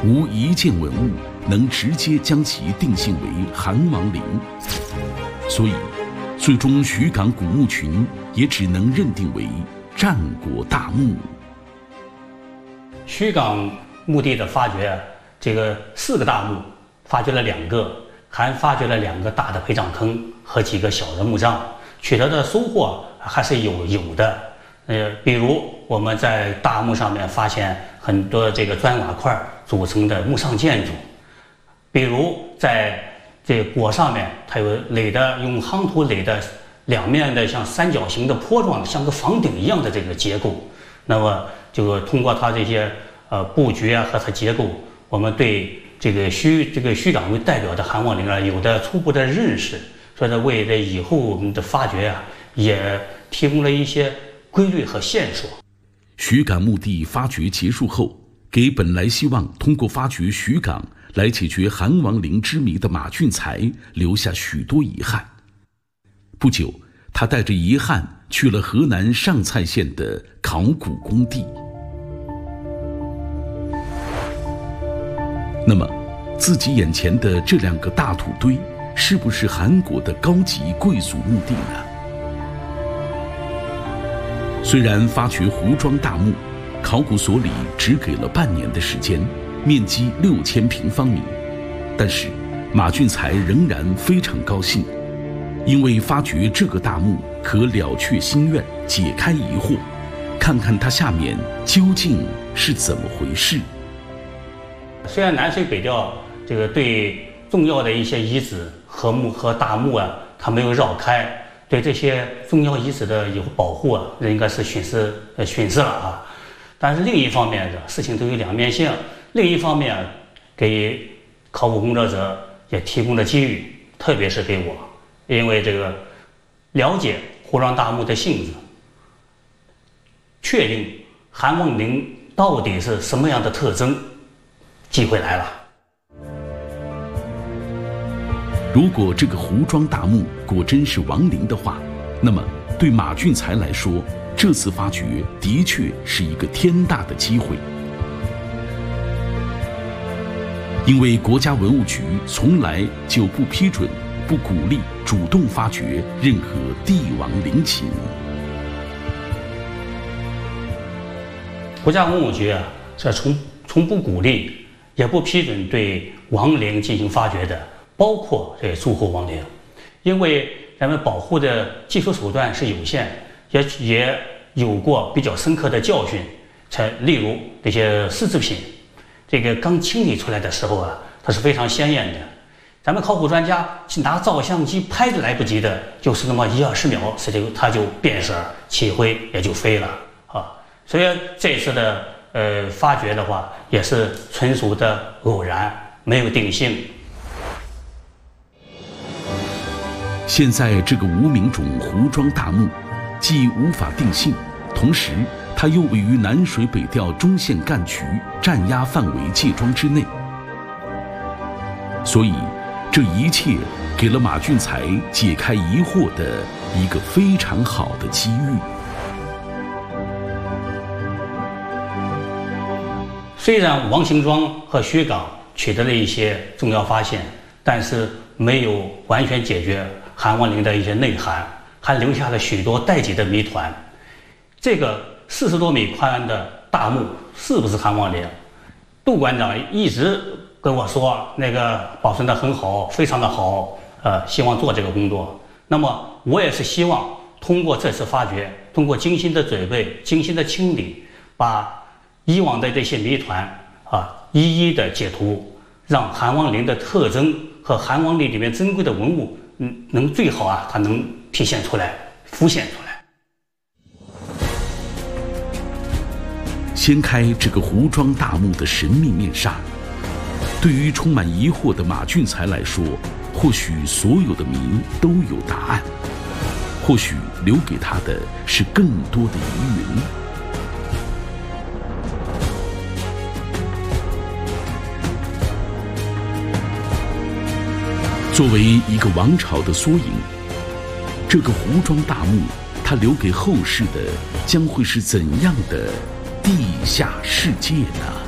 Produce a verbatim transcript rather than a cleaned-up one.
无一件文物能直接将其定性为韩王陵，所以最终徐港古墓群也只能认定为战国大墓。 徐港墓地的发掘，这个四个大墓发掘了两个，还发掘了两个大的陪葬坑和几个小的墓葬，取得的收获还是有有的。呃，比如我们在大墓上面发现很多这个砖瓦块组成的墓上建筑，比如在这个椁上面，它有垒的用夯土垒的两面的像三角形的坡状，像个房顶一样的这个结构。那么就通过它这些呃布局啊和它结构，我们对这个徐这个徐港为代表的韩王陵啊有的初步的认识，所以呢为了以后我们的发掘啊也提供了一些规律和线索。 徐港墓地发掘结束后，给本来希望通过发掘徐港来解决韩王陵之谜的马俊才留下许多遗憾。不久，他带着遗憾去了河南上蔡县的考古工地。那么，自己眼前的这两个大土堆，是不是韩国的高级贵族墓地呢？虽然发掘胡庄大墓，考古所里只给了半年的时间，面积六千平方米，但是马俊才仍然非常高兴，因为发掘这个大墓可了却心愿，解开疑惑，看看它下面究竟是怎么回事。 虽然南水北调这个对重要的一些遗址和墓和大墓啊，它没有绕开，对这些重要遗址的有保护啊，应该是巡视呃巡视了啊。但是另一方面的事情都有两面性，另一方面给考古工作者也提供了机遇，特别是给我，因为这个了解胡庄大墓的性质，确定韩王陵到底是什么样的特征，机会来了。 如果这个胡庄大墓果真是王陵的话，那么对马俊才来说，这次发掘的确是一个天大的机会。因为国家文物局从来就不批准、不鼓励主动发掘任何帝王陵寝。 国家文物局啊，是从从不鼓励，也不批准对王陵进行发掘的，包括这诸侯王陵，因为咱们保护的技术手段是有限，也也有过比较深刻的教训。才例如这些丝制品，这个刚清理出来的时候啊，它是非常鲜艳的。咱们考古专家去拿照相机拍都来不及的，就是那么一二十秒，它就它就变色起灰，也就飞了啊。所以这次的呃发掘的话，也是纯属的偶然，没有定性。 现在这个无名种胡庄大墓，既无法定性，同时它又位于南水北调中线干渠占压范围界庄之内，所以这一切给了马俊才解开疑惑的一个非常好的机遇。 虽然王行庄和徐港取得了一些重要发现，但是没有完全解决韩王陵的一些内涵，还留下了许多待解的谜团。这个四十多米宽的大墓是不是韩王陵？杜馆长一直跟我说，那个保存得很好，非常的好，呃，希望做这个工作。那么我也是希望通过这次发掘，通过精心的准备、精心的清理，把以往的这些谜团啊一一的解图，让韩王陵的特征和韩王陵里面珍贵的文物，嗯，能最好啊，它能体现出来、浮现出来。 掀开这个胡庄大墓的神秘面纱，对于充满疑惑的马俊才来说，或许所有的谜都有答案，或许留给他的是更多的疑云。作为一个王朝的缩影，这个胡庄大墓，它留给后世的将会是怎样的地下世界呢？